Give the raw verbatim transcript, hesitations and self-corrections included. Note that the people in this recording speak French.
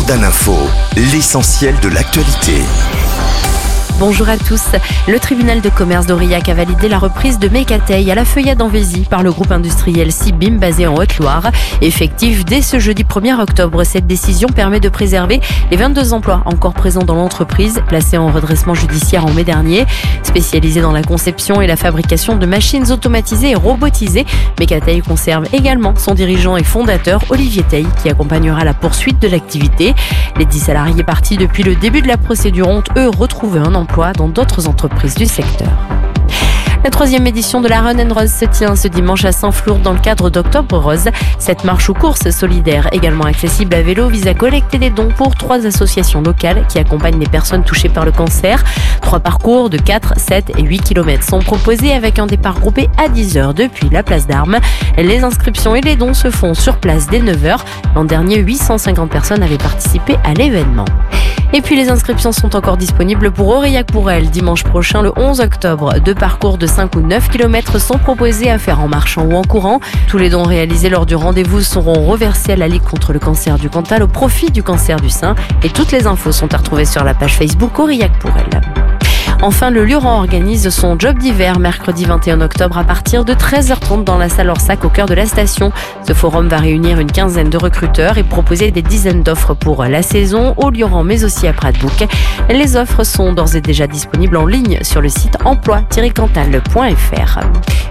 Jordan Info, l'essentiel de l'actualité. Bonjour à tous. Le tribunal de commerce d'Aurillac a validé la reprise de Mécateil à la Feuillade en Vézy par le groupe industriel Sibim basé en Haute-Loire. Effective dès ce jeudi premier octobre, cette décision permet de préserver les vingt-deux emplois encore présents dans l'entreprise, placée en redressement judiciaire en mai dernier. Spécialisée dans la conception et la fabrication de machines automatisées et robotisées, Mécateil conserve également son dirigeant et fondateur Olivier Teil qui accompagnera la poursuite de l'activité. Les dix salariés partis depuis le début de la procédure ont eux retrouvé un emploi dans d'autres entreprises du secteur. La troisième édition de la Run and Rose se tient ce dimanche à Saint-Flour dans le cadre d'Octobre Rose. Cette marche ou course solidaire, également accessible à vélo, vise à collecter des dons pour trois associations locales qui accompagnent les personnes touchées par le cancer. Trois parcours de quatre, sept et huit kilomètres sont proposés avec un départ groupé à dix heures depuis la place d'Armes. Les inscriptions et les dons se font sur place dès neuf heures. L'an dernier, huit cent cinquante personnes avaient participé à l'événement. Et puis les inscriptions sont encore disponibles pour Aurillac-pour-Elle dimanche prochain le onze octobre. Deux parcours de cinq ou neuf kilomètres sont proposés à faire en marchant ou en courant. Tous les dons réalisés lors du rendez-vous seront reversés à la Ligue contre le cancer du Cantal au profit du cancer du sein. Et toutes les infos sont à retrouver sur la page Facebook Aurillac-pour-Elle. Enfin, le Lioran organise son job d'hiver mercredi vingt et un octobre à partir de treize heures trente dans la salle Orsac au cœur de la station. Ce forum va réunir une quinzaine de recruteurs et proposer des dizaines d'offres pour la saison au Lioran mais aussi à Pradbouk. Les offres sont d'ores et déjà disponibles en ligne sur le site emploi tiret cantal point f r.